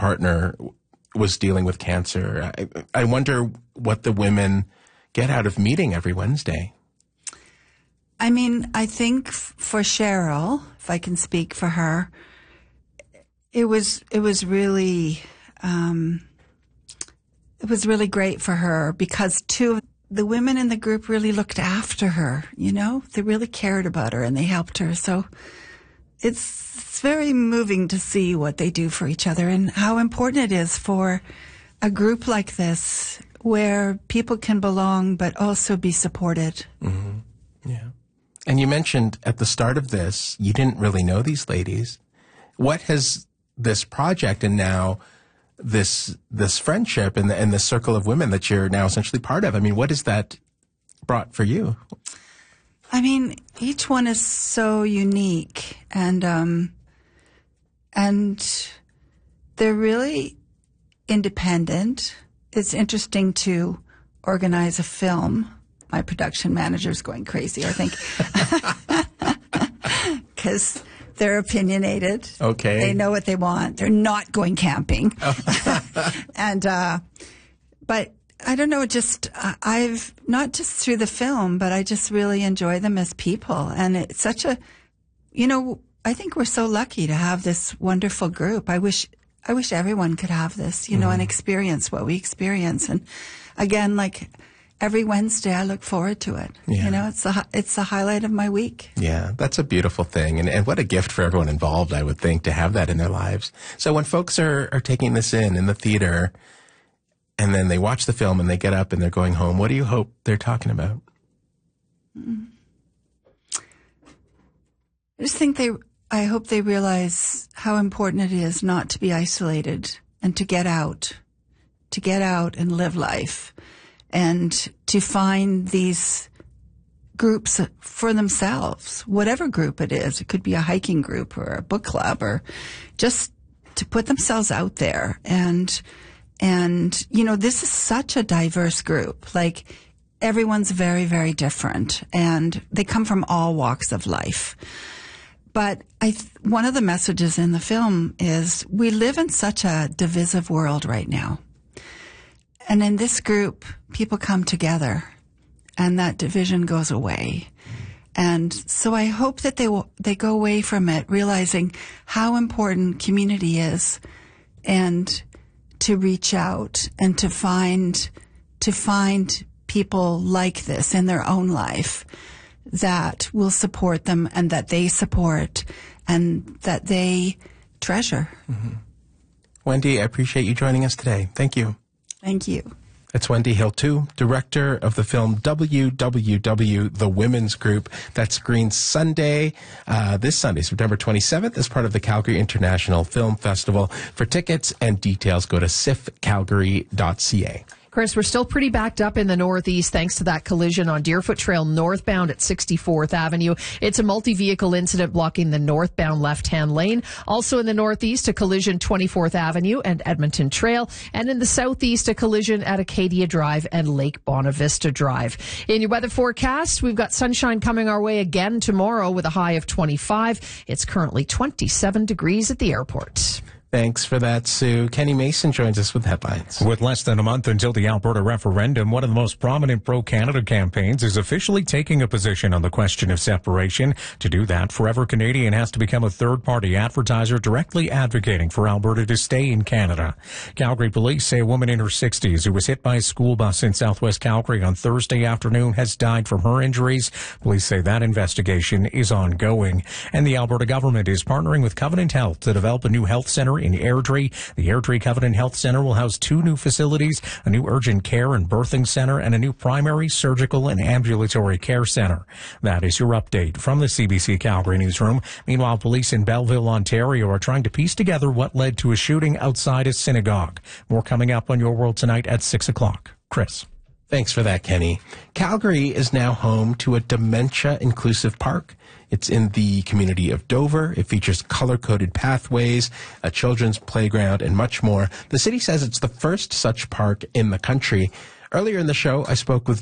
partner was dealing with cancer. I wonder what the women get out of meeting every Wednesday. I mean, I think for Cheryl, if I can speak for her, it was really great for her because two of the women in the group really looked after her. You know, they really cared about her and they helped her. So it's very moving to see what they do for each other and how important it is for a group like this where people can belong but also be supported. Mm-hmm. Yeah. And you mentioned at the start of this, you didn't really know these ladies. What has this project and now this friendship and this circle of women that you're now essentially part of, I mean, what has that brought for you? I mean, each one is so unique and they're really independent. It's interesting to organize a film. My production manager's going crazy, I think, because they're opinionated. Okay. They know what they want. They're not going camping. And, but I don't know, just, I've, not just through the film, but I just really enjoy them as people. And it's such a, you know, I think we're so lucky to have this wonderful group. I wish everyone could have this, you know, and experience what we experience. And again, like every Wednesday, I look forward to it. Yeah. You know, it's the highlight of my week. Yeah, that's a beautiful thing. And what a gift for everyone involved, I would think, to have that in their lives. So when folks are taking this in the theater, and then they watch the film and they get up and they're going home, what do you hope they're talking about? I just think I hope they realize how important it is not to be isolated and to get out and live life and to find these groups for themselves, whatever group it is. It could be a hiking group or a book club or just to put themselves out there. And, you know, this is such a diverse group. Like everyone's very, very different and they come from all walks of life. But one of the messages in the film is we live in such a divisive world right now. And in this group, people come together and that division goes away. And so I hope that they go away from it realizing how important community is and to reach out and to find people like this in their own life that will support them and that they support and that they treasure. Mm-hmm. Wendy, I appreciate you joining us today. Thank you. Thank you. It's Wendy Hill, too, director of the film WWW, The Women's Group. That screens Sunday, this Sunday, September 27th, as part of the Calgary International Film Festival. For tickets and details, go to sifcalgary.ca. Chris, we're still pretty backed up in the Northeast thanks to that collision on Deerfoot Trail northbound at 64th Avenue. It's a multi-vehicle incident blocking the northbound left-hand lane. Also in the Northeast, a collision 24th Avenue and Edmonton Trail. And in the Southeast, a collision at Acadia Drive and Lake Bonavista Drive. In your weather forecast, we've got sunshine coming our way again tomorrow with a high of 25. It's currently 27 degrees at the airport. Thanks for that, Sue. Kenny Mason joins us with headlines. With less than a month until the Alberta referendum, one of the most prominent pro-Canada campaigns is officially taking a position on the question of separation. To do that, Forever Canadian has to become a third-party advertiser directly advocating for Alberta to stay in Canada. Calgary police say a woman in her 60s who was hit by a school bus in southwest Calgary on Thursday afternoon has died from her injuries. Police say that investigation is ongoing. And the Alberta government is partnering with Covenant Health to develop a new health centre in Airdrie. The Airdrie Covenant Health Centre will house 2 new facilities, a new urgent care and birthing centre, and a new primary, surgical, and ambulatory care centre. That is your update from the CBC Calgary newsroom. Meanwhile, police in Belleville, Ontario are trying to piece together what led to a shooting outside a synagogue. More coming up on Your World Tonight at 6 o'clock. Chris. Thanks for that, Kenny. Calgary is now home to a dementia-inclusive park. It's in the community of Dover. It features color-coded pathways, a children's playground, and much more. The city says it's the first such park in the country. Earlier in the show, I spoke with